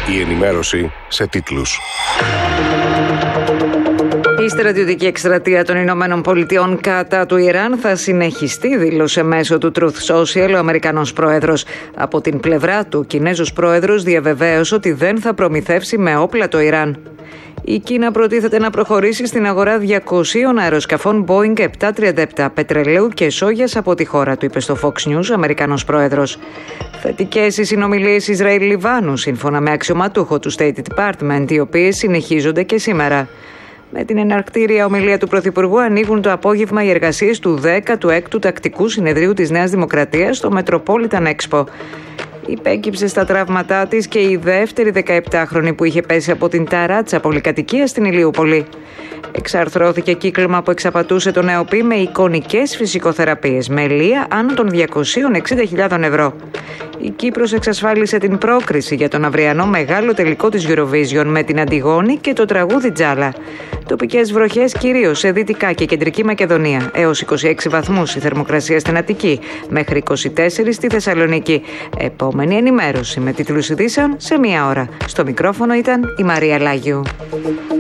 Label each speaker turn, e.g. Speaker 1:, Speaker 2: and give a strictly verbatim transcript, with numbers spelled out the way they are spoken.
Speaker 1: Η ενημέρωση σε τίτλους.
Speaker 2: Η στρατιωτική εκστρατεία των Ηνωμένων Πολιτειών κατά του Ιράν θα συνεχιστεί, δήλωσε μέσω του Truth Social ο Αμερικανός πρόεδρος. Από την πλευρά του, ο Κινέζος πρόεδρος διαβεβαίωσε ότι δεν θα προμηθεύσει με όπλα το Ιράν. Η Κίνα προτίθεται να προχωρήσει στην αγορά διακοσίων αεροσκαφών Boeing επτακόσια τριάντα επτά πετρελαίου και σόγιας από τη χώρα του, είπε στο Fox News ο Αμερικανός πρόεδρος. Θετικές οι συνομιλίες Ισραήλ-Λιβάνου, σύμφωνα με αξιωματούχο του State Department, οι οποίες συνεχίζονται και σήμερα. Με την εναρκτήρια ομιλία του Πρωθυπουργού ανοίγουν το απόγευμα οι εργασίες του δέκατου έκτου Τακτικού Συνεδρίου της Νέας Δημοκρατίας στο Metropolitan Expo. Υπέκυψε στα τραύματά της και η δεύτερη δεκαεπτάχρονη που είχε πέσει από την ταράτσα πολυκατοικία στην Ηλιούπολη. Εξαρθρώθηκε κύκλωμα που εξαπατούσε τον ΕΟΠΗ με εικονικές φυσικοθεραπείες, με λία άνω των διακόσιες εξήντα χιλιάδες ευρώ. Η Κύπρος εξασφάλισε την πρόκριση για τον αυριανό μεγάλο τελικό της Eurovision με την Αντιγόνη και το τραγούδι Τζάλα. Τοπικές βροχές κυρίως σε Δυτικά και Κεντρική Μακεδονία. Έως είκοσι έξι βαθμούς η θερμοκρασία στην Αττική, μέχρι είκοσι τέσσερα στη Θεσσαλονίκη. Επόμενη ενημέρωση με τίτλους ειδήσεων σε μία ώρα. Στο μικρόφωνο ήταν η Μαρία Λάγιου.